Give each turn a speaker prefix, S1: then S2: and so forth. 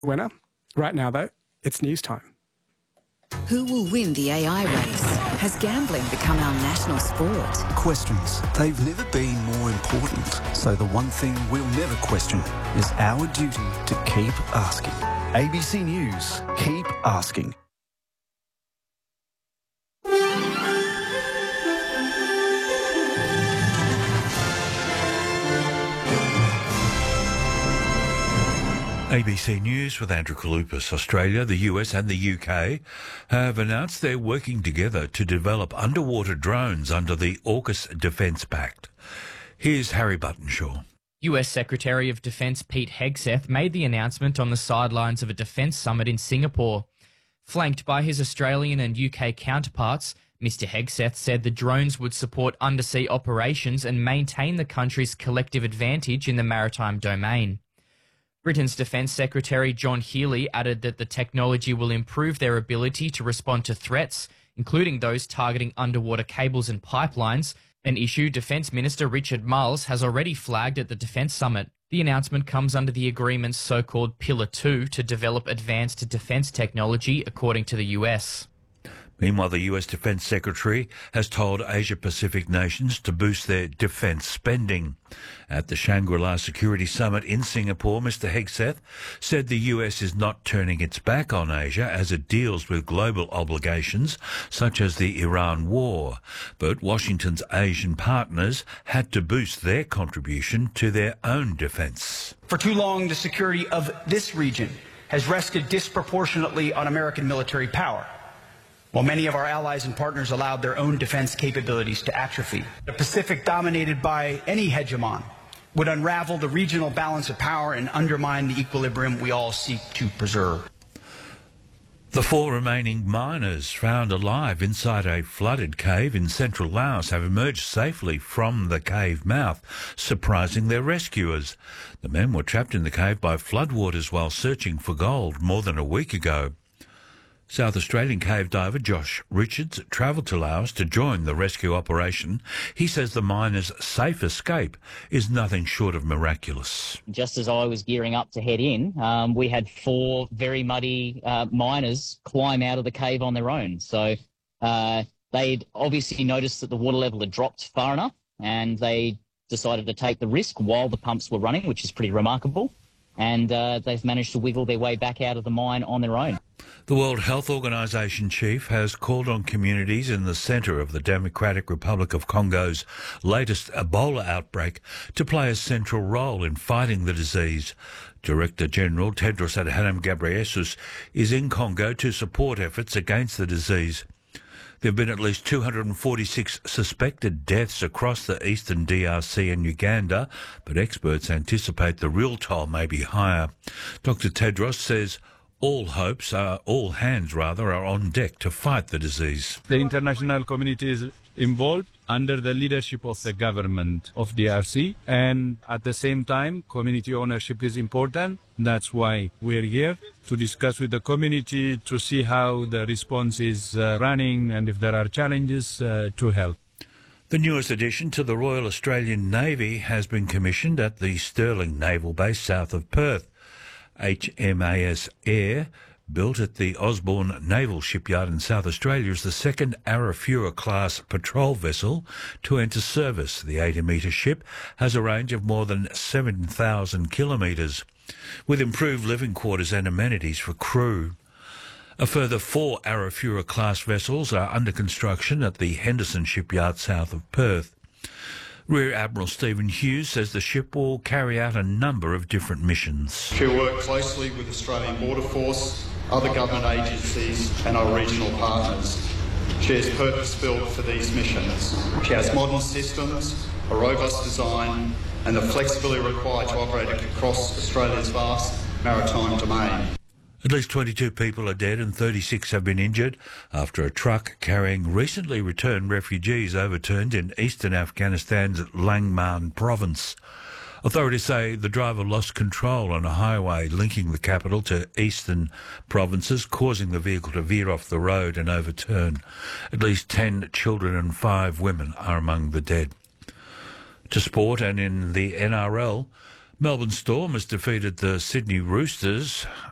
S1: winner. Right now, though, it's news time.
S2: Who will win the AI race? Has gambling become our national sport?
S3: Questions. They've never been more important. So the one thing we'll never question is our duty to keep asking. ABC News. Keep asking.
S4: ABC News with Andrew Kalupas. Australia, the US and the UK have announced they're working together to develop underwater drones under the AUKUS Defence Pact. Here's Harry Buttonshaw.
S5: US Secretary of Defence Pete Hegseth made the announcement on the sidelines of a defence summit in Singapore. Flanked by his Australian and UK counterparts, Mr Hegseth said the drones would support undersea operations and maintain the country's collective advantage in the maritime domain. Britain's Defence Secretary John Healey added that the technology will improve their ability to respond to threats, including those targeting underwater cables and pipelines, an issue Defence Minister Richard Marles has already flagged at the Defence Summit. The announcement comes under the agreement's so-called Pillar 2 to develop advanced defence technology, according to the US.
S4: Meanwhile, the US Defence Secretary has told Asia-Pacific nations to boost their defence spending. At the Shangri-La Security Summit in Singapore, Mr Hegseth said the US is not turning its back on Asia as it deals with global obligations such as the Iran war. But Washington's Asian partners had to boost their contribution to their own defence.
S6: For too long, the security of this region has rested disproportionately on American military power, while many of our allies and partners allowed their own defense capabilities to atrophy. The Pacific, dominated by any hegemon, would unravel the regional balance of power and undermine the equilibrium we all seek to preserve.
S4: The 4 remaining miners found alive inside a flooded cave in central Laos have emerged safely from the cave mouth, surprising their rescuers. The men were trapped in the cave by floodwaters while searching for gold more than a week ago. South Australian cave diver Josh Richards travelled to Laos to join the rescue operation. He says the miners' safe escape is nothing short of miraculous.
S7: Just as I was gearing up to head in, we had 4 very muddy miners climb out of the cave on their own. So they'd obviously noticed that the water level had dropped far enough, and they decided to take the risk while the pumps were running, which is pretty remarkable. And they've managed to wiggle their way back out of the mine on their own.
S4: The World Health Organization chief has called on communities in the centre of the Democratic Republic of Congo's latest Ebola outbreak to play a central role in fighting the disease. Director General Tedros Adhanom Ghebreyesus is in Congo to support efforts against the disease. There have been at least 246 suspected deaths across the eastern DRC and Uganda, but experts anticipate the real toll may be higher. Dr. Tedros says all hands are on deck to fight the disease.
S8: The international community is involved under the leadership of the government of DRC, and at the same time, community ownership is important. That's why we're here to discuss with the community to see how the response is running and if there are challenges to help.
S4: The newest addition to the Royal Australian Navy has been commissioned at the Stirling Naval Base south of Perth. HMAS Air, built at the Osborne Naval Shipyard in South Australia, is the second Arafura-class patrol vessel to enter service. The 80-metre ship has a range of more than 7,000 kilometres, with improved living quarters and amenities for crew. A further 4 Arafura-class vessels are under construction at the Henderson Shipyard south of Perth. Rear Admiral Stephen Hughes says the ship will carry out a number of different missions.
S9: She'll work closely with Australian Border Force, other government agencies and our regional partners. She is purpose-built for these missions. She has modern systems, a robust design and the flexibility required to operate across Australia's vast maritime domain.
S4: At least 22 people are dead and 36 have been injured after a truck carrying recently returned refugees overturned in eastern Afghanistan's Langbaan province. Authorities say the driver lost control on a highway linking the capital to eastern provinces, causing the vehicle to veer off the road and overturn. At least 10 children and 5 women are among the dead. To sport, and in the NRL, Melbourne Storm has defeated the Sydney Roosters